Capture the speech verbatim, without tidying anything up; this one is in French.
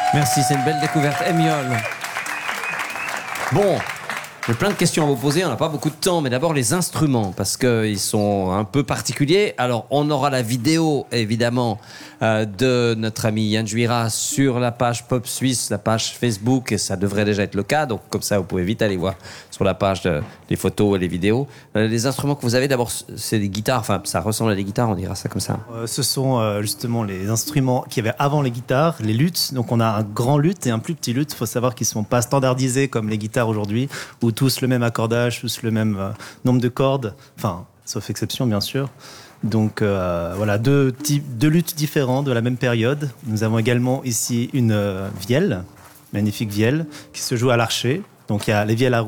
Merci, c'est une belle découverte. Émiole. Bon, j'ai plein de questions à vous poser, on n'a pas beaucoup de temps, mais d'abord les instruments, parce qu'ils sont un peu particuliers. Alors, on aura la vidéo, évidemment, euh, de notre ami Yann Juira sur la page Pop Suisse, la page Facebook, et ça devrait déjà être le cas, donc comme ça, vous pouvez vite aller voir sur la page de, les photos et les vidéos. Euh, les instruments que vous avez, d'abord, c'est des guitares, enfin, ça ressemble à des guitares, on dira ça comme ça. Euh, ce sont euh, justement les instruments qu'il y avait avant les guitares, les luths. Donc on a un grand luth et un plus petit luth. Il faut savoir qu'ils ne sont pas standardisés comme les guitares aujourd'hui, où tous le même accordage, tous le même euh, nombre de cordes, enfin, sauf exception bien sûr. Donc euh, voilà, deux, types, deux luths différents de la même période. Nous avons également ici une euh, vielle, magnifique vielle, qui se joue à l'archet. Donc il y a les vielles à